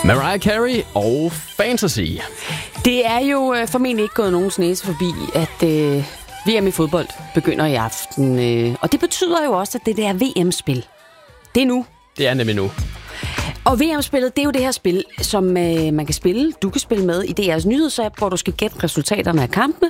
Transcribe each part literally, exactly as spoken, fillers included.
Mariah Carey og Fantasy. Det er jo øh, formentlig ikke gået nogens næse forbi, at øh, V M i fodbold begynder i aften. Øh, og det betyder jo også, at det der V M-spil, det er nu. Det er nemlig nu. Og V M-spillet, det er jo det her spil, som øh, man kan spille, du kan spille med i D R's nyhedsapp, hvor du skal gætte resultaterne af kampene.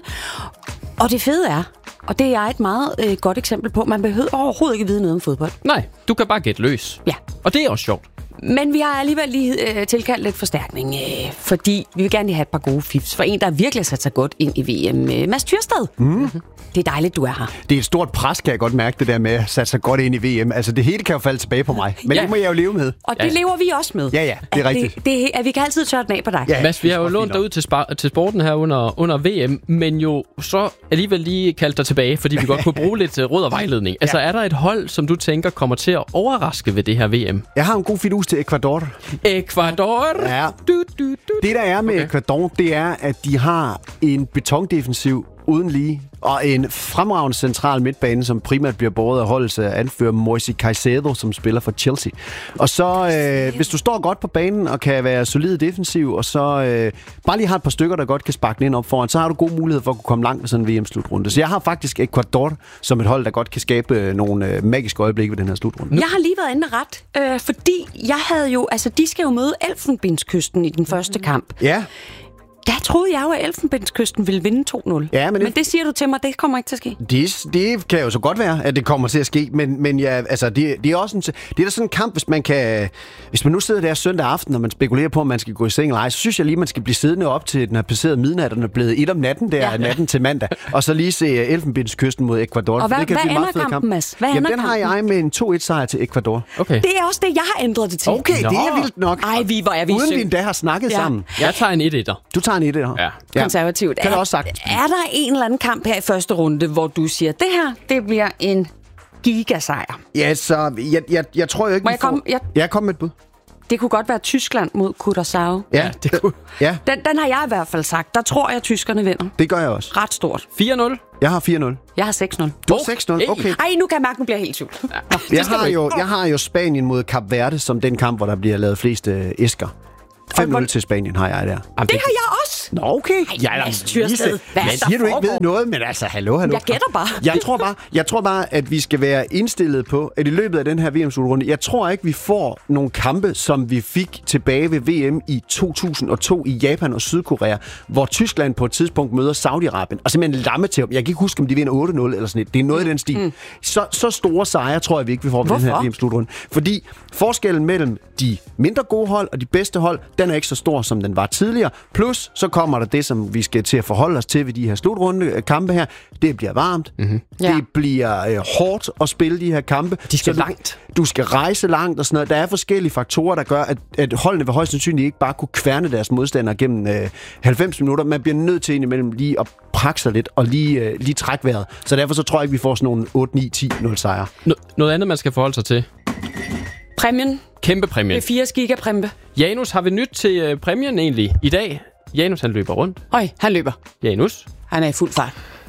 Og det fede er, og det er et meget øh, godt eksempel på, man behøver overhovedet ikke vide noget om fodbold. Nej, du kan bare gætte løs. Ja. Og det er også sjovt. Men vi har alligevel lige øh, tilkaldt lidt forstærkning, øh, fordi vi vil gerne lige have et par gode fifs for en, der virkelig har sat sig godt ind i V M. Øh, Mads Tyrsted. Mm. Det er dejligt, du er her. Det er et stort pres, kan jeg godt mærke, det der med at sætte sig godt ind i V M. Altså, det hele kan jo falde tilbage på mig. Men ja. Det må jeg jo leve med. Og det ja. lever vi også med. Ja, ja, det er rigtigt. Det, det, at vi kan altid tørre den af på dig. Ja, Mads, vi har jo lånt dig ud til, spar- til sporten her under, under V M, men jo så alligevel lige kaldt dig tilbage, fordi vi godt kunne bruge lidt uh, råd og vejledning. Altså, ja. Er der et hold, som du tænker kommer til at overraske ved det her V M? Jeg har en god fidus til Ecuador. Ecuador? Ja. Du, du, du. Det, der er med okay. Ecuador, det er, at de har en betondefensiv uden lige, og en fremragende central midtbane, som primært bliver båret af holdets anfører Moisés Caicedo, som spiller for Chelsea. Og så, øh, hvis du står godt på banen og kan være solid defensiv, og så øh, bare lige har et par stykker, der godt kan sparke den ind op foran, så har du god mulighed for at kunne komme langt ved sådan en V M-slutrunde. Så jeg har faktisk Ecuador som et hold, der godt kan skabe nogle øh, magiske øjeblikke ved den her slutrunde. Jeg har lige været inde ret, øh, fordi jeg havde jo, altså de skal jo møde Elfenbenskysten i den første kamp. Ja. Der troede jeg jo, at Elfenbenskysten ville vinde to nul. Ja, men, men det, det siger du til mig, det kommer ikke til at ske. Det, det kan jo så godt være, at det kommer til at ske, men, men ja, altså, det, det er også en, det er da sådan en kamp, hvis man kan, hvis man nu sidder der søndag aften, og man spekulerer på, om man skal gå i seng eller ej, så synes jeg lige, man skal blive siddende op til den har passeret midnat, og den er blevet et om natten der, ja. natten til mandag, og så lige se Elfenbenskysten mod Ecuador. Og hvad, det kan hvad ender kampen, kamp. Mads? Hvad Jamen, den kampen? har jeg med en to et sejr til Ecuador. Okay. Det er også det, jeg har ændret det til. Okay, Nå. det er vildt nok. Ej, vi, hvor er vi Uden syng. vi endda har snakket ja. sammen. Jeg tager en et-etter. Du tager en et her. Ja. Ja. Konservativt. Kan er, du også sagtens. Er der en eller anden kamp her i første runde, hvor du siger, det her, det bliver en gigasejr? Ja, så jeg, jeg, jeg tror jo ikke, Må vi jeg komme? får... Jeg... Jeg kom med et bud. Det kunne godt være Tyskland mod Curaçao. Ja, det kunne. Ja. Den, den har jeg i hvert fald sagt. Der tror jeg, at tyskerne vinder. Det gør jeg også. Ret stort. fire nul. Jeg har fire nul. Jeg har seks nul. Du har seks nul? Okay. Ej, nu kan jeg mærke, nu bliver jeg helt i tvivl. Ja. Jeg har, jo, jeg har jo Spanien mod Kap Verde som den kamp, hvor der bliver lavet flest øh, æsker. fem nul til Spanien har jeg der. Det har jeg også. Nå, okay. Ej, Mads Tyrsted. Hvad jeg siger, du ikke ved noget, men altså, hallo, hallo. Jeg gætter bare. Jeg tror bare, jeg tror bare, at vi skal være indstillet på, at i løbet af den her V M-slutrunde, jeg tror ikke, vi får nogle kampe, som vi fik tilbage ved V M i to tusind og to i Japan og Sydkorea, hvor Tyskland på et tidspunkt møder Saudi-Arabien, og simpelthen lamme til dem. Jeg kan ikke huske, om de vinder otte nul eller sådan noget. Det er noget i den stil. Mm. Så, så store sejre tror jeg, vi ikke vi får ved den her V M-slutrunde. Fordi forskellen mellem de mindre gode hold og de bedste hold, den er ikke så stor, som den var tidligere. Plus, så kommer der det, som vi skal til at forholde os til ved de her slutrunde kampe her. Det bliver varmt. Mm-hmm. Ja. Det bliver øh, hårdt at spille de her kampe. De skal du, langt. Du skal rejse langt og sådan noget. Der er forskellige faktorer, der gør, at, at holdene vil højst sandsynligt ikke bare kunne kværne deres modstandere gennem øh, halvfems minutter. Man bliver nødt til indimellem lige at prakke sig lidt og lige, øh, lige trække vejret. Så derfor så tror jeg ikke, vi får sådan nogle otte ni ti nul sejre. No- noget andet, man skal forholde sig til. Præmien. Kæmpe præmie. Det er fire gigapræmie. Janus, har vi nyt til øh, præmien egentlig i dag? Janus, han løber rundt. Øj, han løber. Janus? Han er i fuld fart.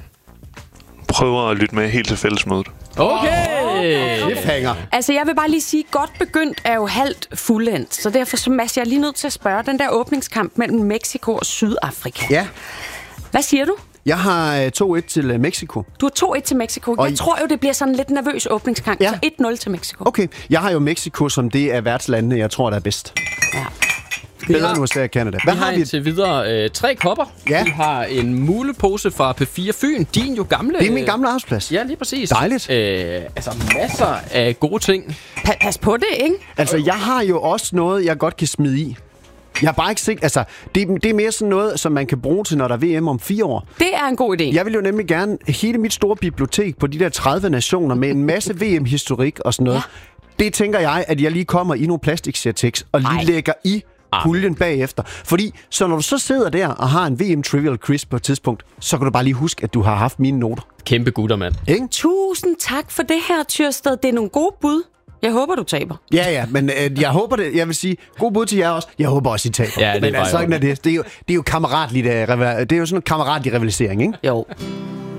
Prøver at lytte med helt til fællesmødet. Okay! Det fanger. Altså, jeg vil bare lige sige, godt begyndt er jo halvt fuldendt. Så derfor så Mads, jeg er lige nødt til at spørge, den der åbningskamp mellem Mexico og Sydafrika. Ja. Hvad siger du? Jeg har to et til Mexico. Du har to et til Mexico. Og jeg I... tror jo, det bliver sådan en lidt nervøs åbningskamp. Ja. Så et nul til Mexico. Okay. Jeg har jo Mexico som det af værtslandene, jeg tror, der er bedst. Ja. Bedre end U S A og Canada. Hvad vi har, har vi? indtil videre øh, tre kopper. Ja. Vi har en mulepose fra P fire Fyn. Din jo gamle... Det er min gamle arbejdsplads. Ja, lige præcis. Dejligt. Øh, altså masser af gode ting. Pa- pas på det, ikke? Altså, jeg har jo også noget, jeg godt kan smide i. Jeg har bare ikke set... Altså, det, det er mere sådan noget, som man kan bruge til, når der er V M om fire år. Det er en god idé. Jeg vil jo nemlig gerne hele mit store bibliotek på de der tredive nationer med en masse V M-historik og sådan noget. Ja. Det tænker jeg, at jeg lige kommer i nogle plastiksertex og lige Ej. lægger i puljen bagefter. Fordi, så når du så sidder der og har en V M-trivial quiz på et tidspunkt, så kan du bare lige huske, at du har haft mine noter. Kæmpe gutter, mand. Ikke? Tusind tak for det her, Tyrsted. Det er nogle gode bud. Jeg håber, du taber. Ja, ja, men øh, jeg håber det. Jeg vil sige, god bud til jer også. Jeg håber også, I taber. Ja, det er men bare altså, sådan er det. Det er jo, det er jo kammeratligt, uh, det er jo sådan en kammeratlig rivalisering, ikke? Jo.